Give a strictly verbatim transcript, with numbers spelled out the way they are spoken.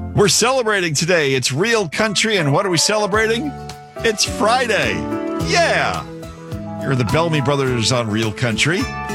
We're celebrating today. It's Real Country, and what are we celebrating? It's Friday. Yeah. You're the Bellamy Brothers on Real Country.